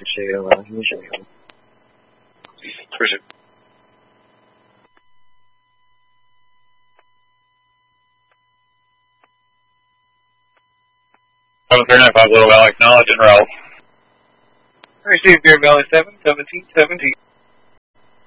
谢了，谢谢。 Appreciate it. Little Valley, acknowledge and route. Received Bear Valley 7, 17, 17.